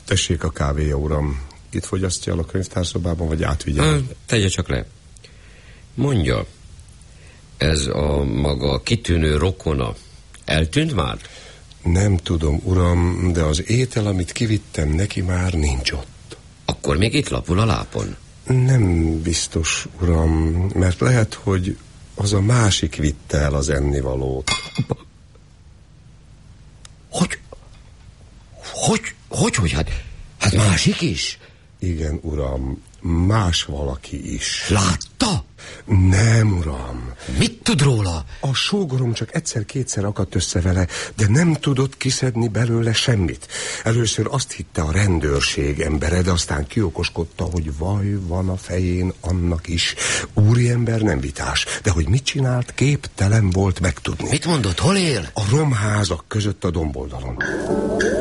Tessék a kávéja, uram. Itt fogyasztja el a könyvtárszobában, vagy átvigyem? Tegye csak le. Mondja, ez a maga kitűnő rokona eltűnt már? Nem tudom, uram, de az étel, amit kivittem neki, már nincs ott. Akkor még itt lapul a lápon? Nem biztos, uram, mert lehet, hogy az a másik vitte el az ennivalót. Hogy? Hát másik is? Igen, uram, más valaki is. Látta? Nem, uram. Mit tud róla? A sógorom csak egyszer-kétszer akadt össze vele, de nem tudott kiszedni belőle semmit. Először azt hitte a rendőrség embere, de aztán kiokoskodta, hogy vaj van a fején annak is. Úriember nem vitás, de hogy mit csinált, képtelen volt megtudni. Mit mondott, hol él? A romházak között a domboldalon.